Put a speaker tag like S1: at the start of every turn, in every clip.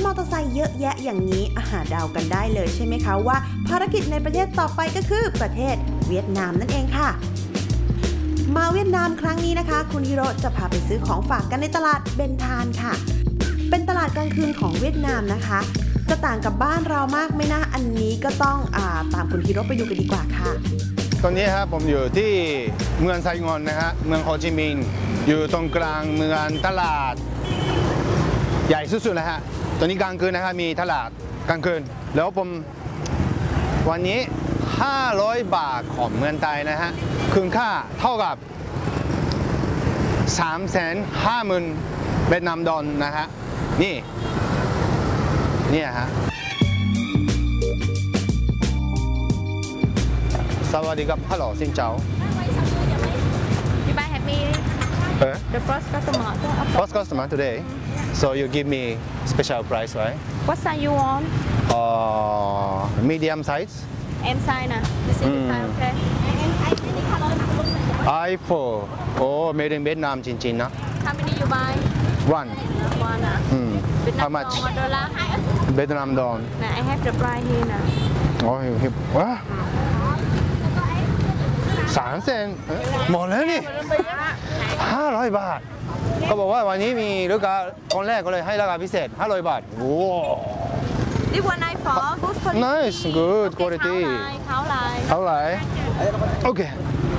S1: มอเตอร์ไซค์เยอะแยะอย่างนี้เดากันได้เลยใช่ไหมคะว่าภารกิจในประเทศต่อไปก็คือประเทศเวียดนามนั่นเองค่ะมาเวียดนามครั้งนี้นะคะคุณฮิโร่จะพาไปซื้อของฝากกันในตลาดเบนทานค่ะเป็นตลาดกลางคืนของเวียดนามนะคะจะต่างกับบ้านเรามากไหมนะอันนี้ก็ต้องตามคุณฮิโร่ไปดูกันดีกว่าค่ะ
S2: ตอนนี้ครับผมอยู่ที่เมืองไซงอนนะฮะเมืองโฮจิมินห์อยู่ตรงกลางเมืองตลาดใหญ่สุดๆนะฮะตอนนี้กลางคืนนะครับมีตลาดกลางคืนแล้วผมวันนี้500 บาทของเมืองไทยนะฮะคืนค่าเท่ากับ350,000 เวียดนามดอลนะฮะนี่ฮะสวัสดีครับฮัลโหลซินเจ้า
S3: You buy happy the first customer
S2: First customer today so you give me special price right
S3: What size you want
S2: medium size
S3: M size นะ This is the size okay
S2: iPhone โอ้ made in Vietnam จริงๆนะ
S3: How many you buy
S2: One
S3: นะ
S2: How much
S3: ดอลลาร์
S2: เวียดนามดอล
S3: นะ I have the price here นะ
S2: อ๋อว้า300,000หมดแล้วนี่500 บาทก็บอกว่าวันนี้มีลูกค้าคนแรกก็เลยให้ราคาพิเศษ500 บาทโอ้
S3: This one I for good quality
S2: Nice good quality เท่าไหร่โอเค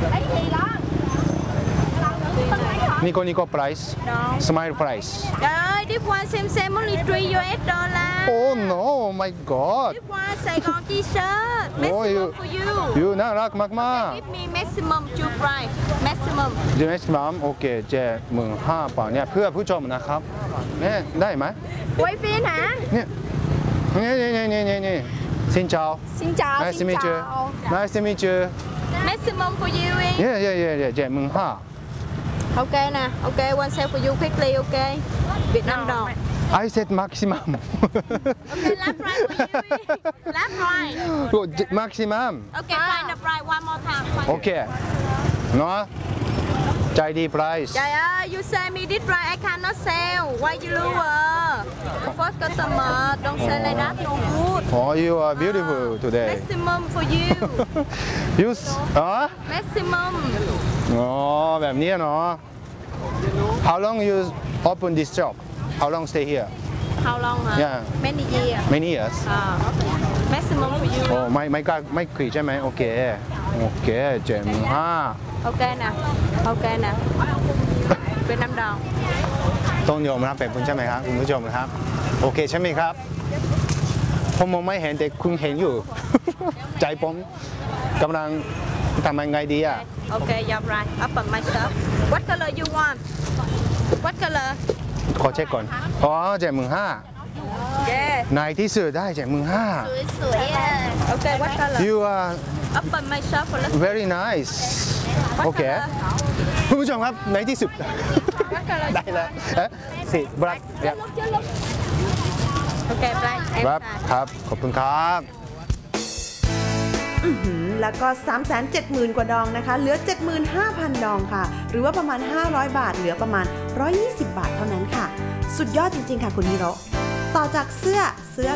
S2: นี่ก็ price smile price
S3: Trời this one same only 3 US dollar
S2: Oh no my god
S3: This one Sài Gòn t-shirt maximum for you
S2: You น่ารักมาก
S3: Give me maximum 2 price maximum
S2: ๆ maximum โอเค75,000 บาทเนี่ยเพื่อผู้ชมนะครับเนี่ยได้ไหม
S3: Quay phim hả
S2: เนี่ยXin chào
S3: Xin chào
S2: Nice to
S3: xin
S2: meet you
S3: chào
S2: Nice to meet you
S3: Maximum for you
S2: Yeah 75,000
S3: Ok nè, ok, one sale for you quickly, ok. Việt Nam đồng.
S2: I said maximum
S3: Ok, last price for you. Last price.
S2: maximum
S3: Ok, find the price one more time.
S2: โอเคเนาะใจดี price
S3: Trời ơi, you say me this price, I cannot sell. Why you lower? First customer, don't say like that, no good.
S2: Oh you are beautiful today
S3: Maximum for you.
S2: You
S3: Maximum.
S2: อ๋อแบบนี้เนาะ How long you open this shop How long stay here
S3: How long hả?
S2: Yeah
S3: Many years.
S2: Many years
S3: Maximum for you.
S2: โอ้ไม่คุยใช่ไหมโอเค75,000
S3: Ok nè, ok nè. Việt Nam đồng.
S2: ต้องยอมรับแบบคุณใช่ไหมครับคุณผู้ชมครับโอเคใช่ไหมครับผมมองไม่เห็นแต่คุณเห็นอยู่ ใจผมกำลังทำยังไงดีอ่ะ
S3: Okay, you're right. Open my shop. What color you want? What color?
S2: ขอเช็คก่อนอ๋อ75,000
S3: Yeah.
S2: ในที่สุดได้75,000
S3: Okay, what color?
S2: You are
S3: Open my shop for let's
S2: very nice
S3: What
S2: โอเค
S3: color?
S2: คุณผู้ชมครับในที่สุด
S3: What color?
S2: ได้แล้วสิบลัก
S3: Okay, black.
S2: ครับขอบคุณครับ
S1: แล้วก็ 370,000 กว่าดองนะคะเหลือ 75,000 ดองค่ะหรือว่าประมาณ500 บาทเหลือประมาณ120 บาทเท่านั้นค่ะสุดยอดจริงๆค่ะคุณฮิโร่ต่อจากเสื้อ